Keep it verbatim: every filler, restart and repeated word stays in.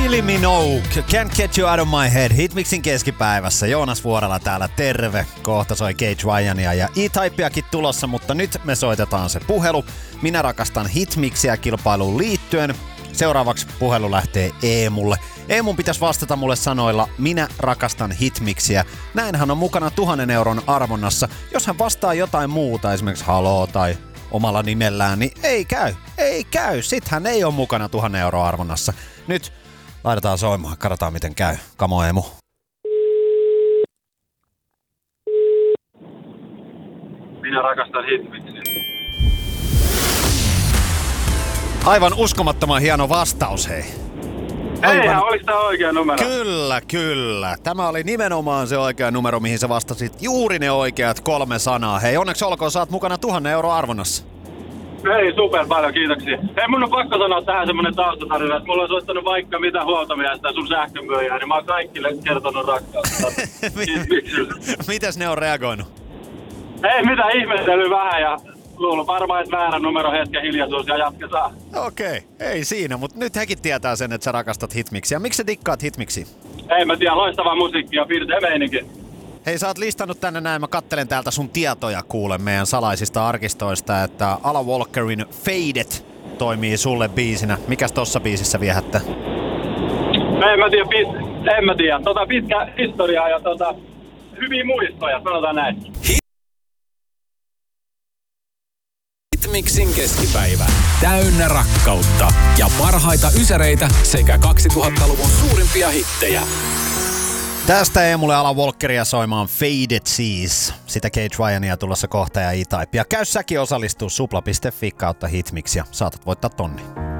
Kylie Minogue, Can't Get You Out of My Head, Hitmixin keskipäivässä. Joonas Vuorela täällä, terve. Kohta soi Cage Ryania ja E-Typeakin tulossa, mutta nyt me soitetaan se puhelu. Minä rakastan Hitmixiä kilpailuun liittyen. Seuraavaksi puhelu lähtee Eemulle. Eemun pitäisi vastata mulle sanoilla, minä rakastan Hitmixiä. Näin hän on mukana tuhannen euron arvonnassa. Jos hän vastaa jotain muuta, esimerkiksi haloo tai omalla nimellään, niin ei käy. Ei käy. Sit hän ei ole mukana tuhannen euron arvonnassa. Nyt laitetaan soimaan. Katsotaan miten käy. Kamo Eemu. Minä rakastan Hitmixiä. Aivan uskomattoman hieno vastaus, hei. Aivan. Eihän, oliko tämä oikea numero? Kyllä, kyllä. Tämä oli nimenomaan se oikea numero, mihin sä vastasit juuri ne oikeat kolme sanaa. Hei, onneksi olkoon, sä oot mukana tuhannen euron arvonnassa. Hei, super paljon, kiitoksia. Hei, mun on pakko sanoa tähän semmonen taustatarina, että mulla on soittanut vaikka mitä huoltomiestä sun sähkömyyjää, niin mä oon kaikille kertonut rakkautta. Mitäs ne on reagoinut? Ei mitä, ihmettely vähän ja luulen varmaan, että väärä numero hetken hiljaisuus ja jatketaan. Okei, okay. Ei siinä, mutta nyt hekin tietää sen, että sä rakastat Hitmixiä. Miksi sä dikkaat Hitmixiä? Ei mä tiedä, loistavaa musiikkia, pirteä meininki. Hei, sä oot listannut tänne näin, mä kattelen täältä sun tietoja kuule meidän salaisista arkistoista, että Alan Walkerin Faded toimii sulle biisinä. Mikäs tossa biisissä viehättää? En mä tiedä, pis, en mä tiedä. Tota pitkä historiaa ja tota hyviä muistoja, sanotaan näin. Hitmixin keskipäivä. Täynnä rakkautta ja parhaita ysäreitä sekä kaksituhattaluvun suurimpia hittejä. Tästä Eemulle Alan Walkeria soimaan Faded siis. Sitä Cage Ryania tulossa kohta ja E-Typea. Käy säkin osallistua supla piste fi kautta Hitmix ja saatat voittaa tonni.